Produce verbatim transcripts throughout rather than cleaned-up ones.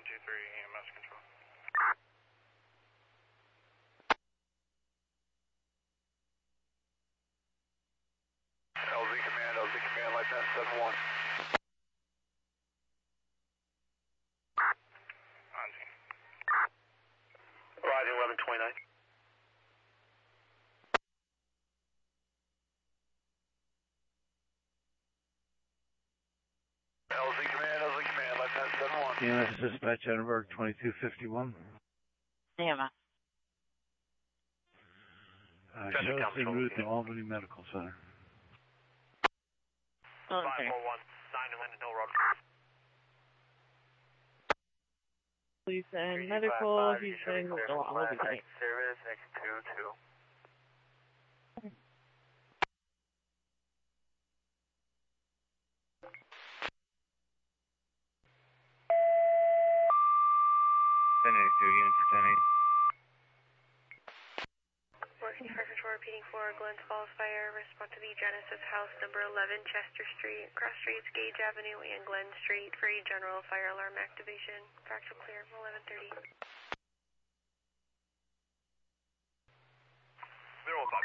two three, E M S control. L Z command, L Z command, light net seven one. On scene. Roger, eleven twenty-nine. L Z command, L Z command, light net seven one. E M S dispatch Edinburgh twenty-two fifty-one. E M S. Uh, show us en route to Albany Medical Center. Oh, five okay. four one, nine Linden Hill Road. Police and medical, he's been moved along. We'll be late. Service X two two. ten eighty-two, again for ten eighty. Working Fire Control repeating for Glens Falls Fire. Respond to the Genesis House, number eleven Chester Street, cross streets Gage Avenue and Glen Street for a general fire alarm activation. Factual clear, eleven thirty. Zero Bob.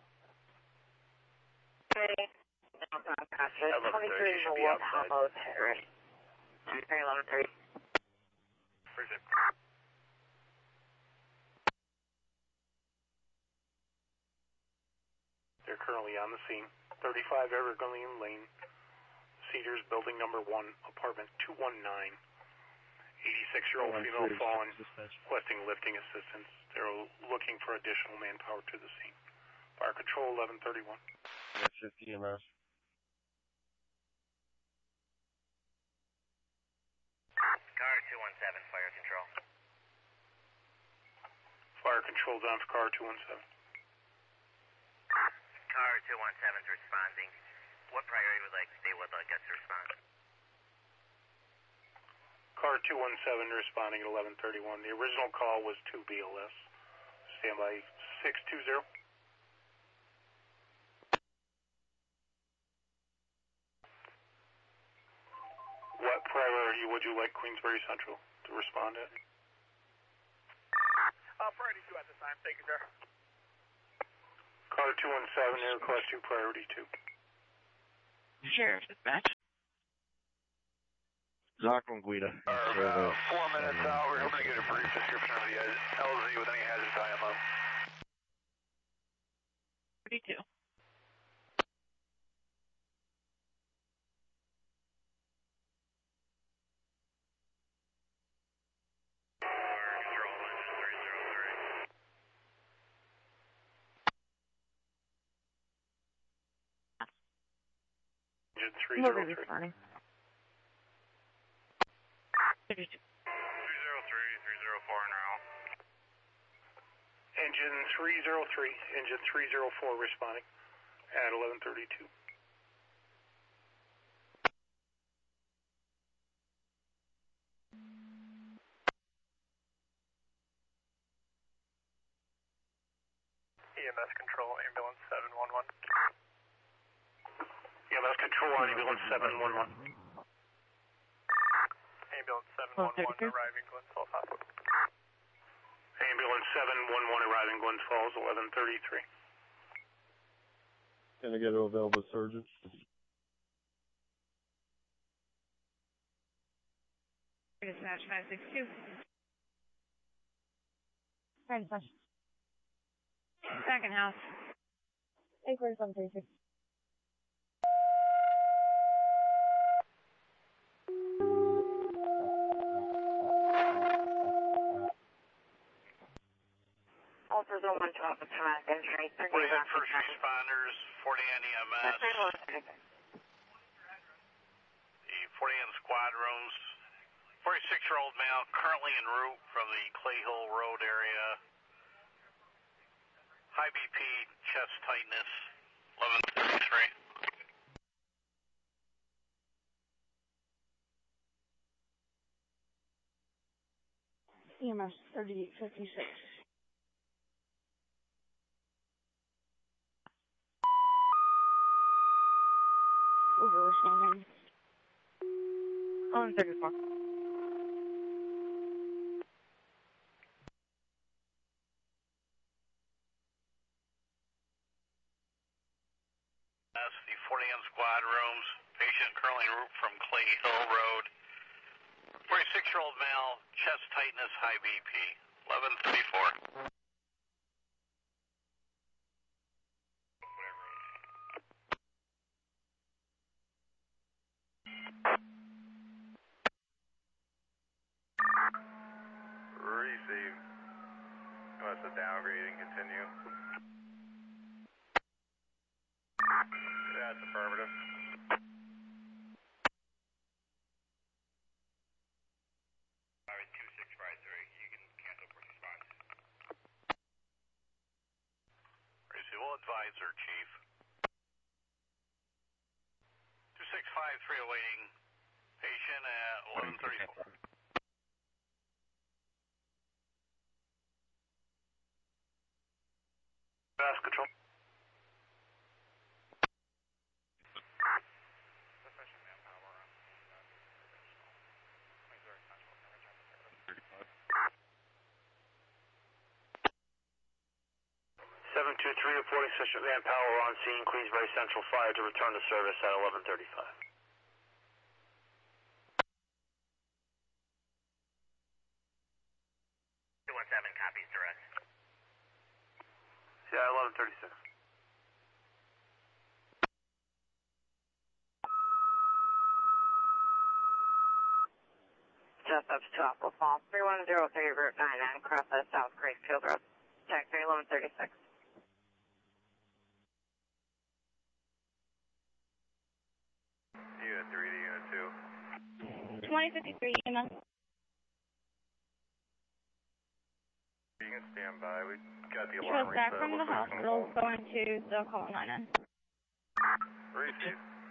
Okay. twenty-three Wolf Hollow Terrace. eleven thirty. Appreciate it. They're currently on the scene. thirty-five Evergreen Lane, Cedars, building number one, apartment two one nine. eighty-six-year-old female fallen, requesting lifting assistance. They're looking for additional manpower to the scene. Fire Control eleven thirty-one. fifty E M S. Car two one seven, Fire Control. Fire Control down for car two one seven. Car two one seven is responding. What priority would like they would like us to respond? Car two one seven responding at eleven thirty-one. The original call was two B L S. Stand by six two zero. What priority would you like Queensbury Central to respond at? Uh, priority two at this time. Thank you, sir. Car two one seven, air class two, priority two. Sheriff's dispatch. Zoc Guida. Uh, four minutes out. We're hoping to get a brief description of the L Z with any hazardous I M O. thirty-two. Engine three We'll zero be three. responding. thirty-two. three zero three, three zero four now. Engine three zero three, engine three zero four responding at eleven thirty-two. E M S control, ambulance seven one one. Yeah, that's control on ambulance seven one one. Ambulance seven one one arriving Glens Falls Hospital. Ambulance seven one one arriving Glens Falls, eleven thirty-three. Can I get an available surgeon? Dispatch five six two. Fire dispatch. Second house. eight forty-seven thirty-six. Also, zone one twelve, it's from Traumatic Injury. We have first responders, forty-nine E M S. The forty-nine squad rooms. forty-six-year-old male currently en route from the Clay Hill Road area. High B P, chest tightness, eleven thirty-three. E M S thirty-eight fifty-six. Over responding. eleven thirty-four. Hill Road. forty-six-year-old male, chest tightness, high B P. eleven thirty-four. Receive. What's the downgrading? Continue. That's affirmative. two six five three, you can cancel for response. Receive, we'll advise her, Chief. two six five three awaiting patient at eleven thirty-four. Fast control. seven two three reporting sufficient manpower on scene, Queensbury Central Fire to return to service at eleven thirty-five. two one seven copies direct. Yeah, eleven thirty-six. Just up to Apple Fall, three one zero three, Route nine nine, cross the South Gracefield Road. Check three eleven thirty-six. Unit three to unit two. twenty fifty-three, E M S. You can stand by. We got the She alarm was back reset. from the Looks like hospital some- going to the call nine nine. Receive.